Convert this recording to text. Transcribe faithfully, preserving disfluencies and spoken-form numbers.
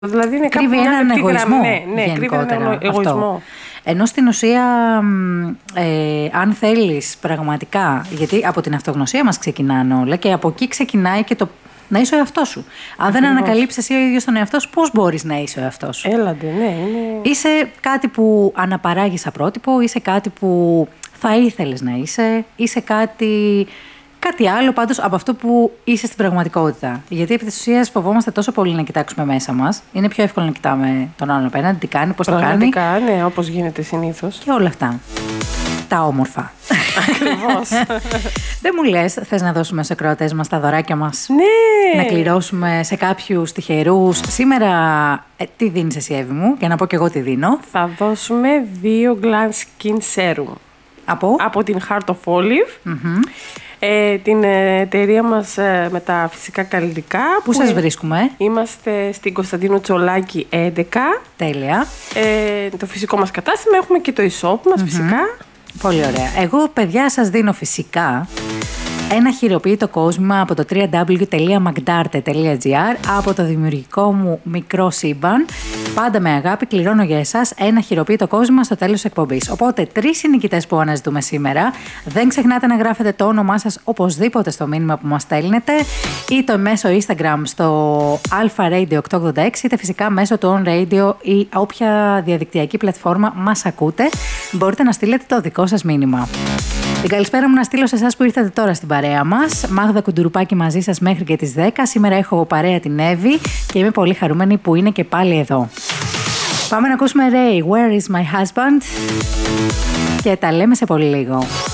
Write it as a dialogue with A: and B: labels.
A: Δηλαδή είναι
B: κρύβει έναν εγωισμό.
A: Ναι, ναι, κρύβει έναν εγωισμό.
B: Ενώ στην ουσία, ε, αν θέλεις πραγματικά, γιατί από την αυτογνωσία μας ξεκινάνε όλα και από εκεί ξεκινάει και το να είσαι ο εαυτός σου. Αν Ακριβώς. δεν ανακαλύψεις εσύ ο ίδιος τον εαυτό σου, πώς μπορείς να είσαι ο εαυτός σου.
A: Έλαντε, ναι. Είναι...
B: Είσαι κάτι που αναπαράγεις σαν πρότυπο, είσαι κάτι που θα ήθελες να είσαι, είσαι κάτι... Κάτι άλλο πάντως από αυτό που είσαι στην πραγματικότητα. Γιατί επί της ουσίας φοβόμαστε τόσο πολύ να κοιτάξουμε μέσα μας. Είναι πιο εύκολο να κοιτάμε τον άλλον απέναντι, τι κάνει, πώς το κάνει.
A: Πραγματικά, ναι, όπως γίνεται συνήθως.
B: Και όλα αυτά. Τα όμορφα.
A: Ακριβώς.
B: Δεν μου λες, θες να δώσουμε στους ακροατές μας τα δωράκια μας?
A: Ναι.
B: Να κληρώσουμε σε κάποιους τυχερούς. Σήμερα, ε, τι δίνεις εσύ, Εύη μου, και να πω και εγώ τι δίνω.
A: Θα δώσουμε δύο Glance Skin Serum.
B: Από?
A: Από την Heart of Olive.
B: Mm-hmm.
A: Ε, την εταιρεία μας ε, με τα φυσικά καλλιτικά.
B: Πού που σας βρίσκουμε?
A: Είμαστε στην Κωνσταντίνου Τσολάκη έντεκα.
B: Τέλεια.
A: Ε, το φυσικό μας κατάστημα. Έχουμε και το e-shop μας, mm-hmm. φυσικά.
B: Πολύ ωραία. Εγώ, παιδιά, σας δίνω φυσικά ένα χειροποίητο κόσμημα από το double-u double-u double-u τελεία magdarte τελεία gr, από το δημιουργικό μου μικρό σύμπαν. Πάντα με αγάπη κληρώνω για εσάς ένα χειροποίητο κόσμημα στο τέλος της εκπομπής. Οπότε, τρεις οι νικητές που αναζητούμε σήμερα. Δεν ξεχνάτε να γράφετε το όνομά σας οπωσδήποτε στο μήνυμα που μας στέλνετε, είτε μέσω Instagram στο Alpha Radio οκτακόσια ογδόντα έξι, είτε φυσικά μέσω του On Radio ή όποια διαδικτυακή πλατφόρμα μας ακούτε. Μπορείτε να στείλετε το δικό σας μήνυμα. Την καλησπέρα μου να στείλω σε εσάς που ήρθατε τώρα στην παρέα μας. Μάγδα Κουντουρουπάκη μαζί σας μέχρι και τις δέκα. Σήμερα έχω παρέα την Εύη και είμαι πολύ χαρούμενη που είναι και πάλι εδώ. Πάμε να ακούσουμε Ray, Where is my husband? Και τα λέμε σε πολύ λίγο.